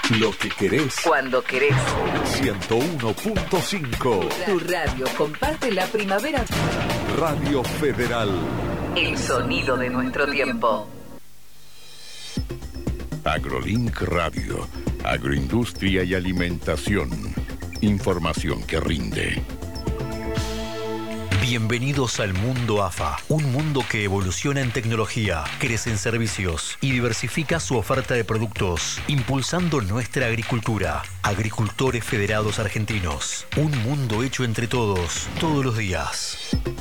Lo que querés. Cuando querés. 101.5. Tu radio comparte la primavera. Radio Federal. El sonido de nuestro tiempo. AgroLink Radio. Agroindustria y alimentación. Información que rinde. Bienvenidos al mundo AFA, un mundo que evoluciona en tecnología, crece en servicios y diversifica su oferta de productos, impulsando nuestra agricultura. Agricultores Federados Argentinos, un mundo hecho entre todos, todos los días.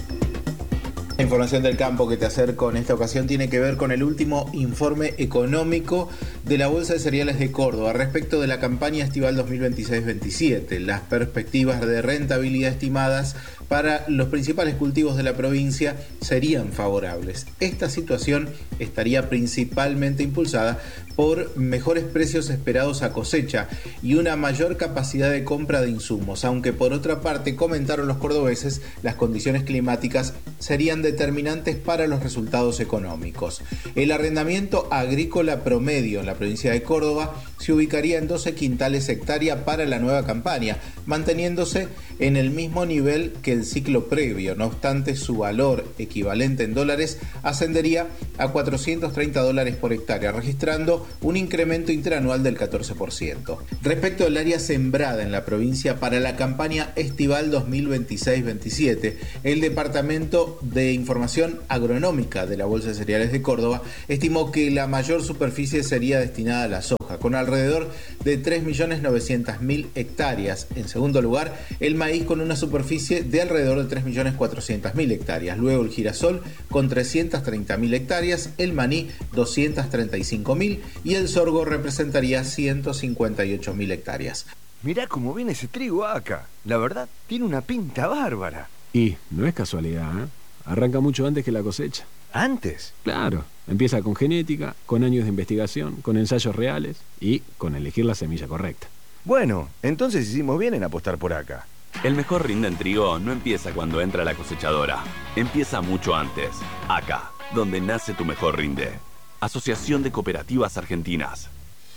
La información del campo que te acerco en esta ocasión tiene que ver con el último informe económico de la Bolsa de Cereales de Córdoba respecto de la campaña estival 2026-27. Las perspectivas de rentabilidad estimadas para los principales cultivos de la provincia serían favorables. Esta situación estaría principalmente impulsada por mejores precios esperados a cosecha y una mayor capacidad de compra de insumos, aunque por otra parte, comentaron los cordobeses, las condiciones climáticas serían determinantes para los resultados económicos. El arrendamiento agrícola promedio en la provincia de Córdoba se ubicaría en 12 quintales hectárea para la nueva campaña, manteniéndose en el mismo nivel que el ciclo previo. No obstante, su valor equivalente en dólares ascendería a $430 por hectárea, registrando un incremento interanual del 14%. Respecto al área sembrada en la provincia para la campaña estival 2026-27, el Departamento de Información Agronómica de la Bolsa de Cereales de Córdoba estimó que la mayor superficie sería destinada a la soja, con alrededor de 3.900.000 hectáreas. En segundo lugar, el maíz con una superficie de alrededor de 3.400.000 hectáreas. Luego el girasol con 330.000 hectáreas, el maní 235.000 y el sorgo representaría 158.000 hectáreas. Mirá cómo viene ese trigo acá. La verdad, tiene una pinta bárbara. Y no es casualidad, ¿eh? Arranca mucho antes que la cosecha. ¿Antes? Claro, empieza con genética, con años de investigación, con ensayos reales y con elegir la semilla correcta. Bueno, entonces hicimos bien en apostar por acá. El mejor rinde en trigo no empieza cuando entra la cosechadora. Empieza mucho antes. Acá, donde nace tu mejor rinde. Asociación de Cooperativas Argentinas.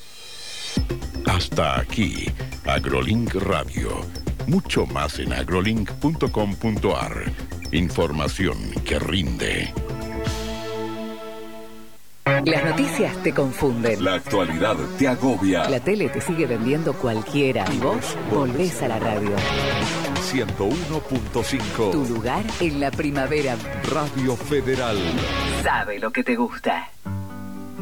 Hasta aquí, AgroLink Radio. Mucho más en agrolink.com.ar. Información que rinde. Las noticias te confunden. La actualidad te agobia. La tele te sigue vendiendo cualquiera. Y vos volvés a la radio. 101.5. Tu lugar en la primavera. Radio Federal. Sabe lo que te gusta.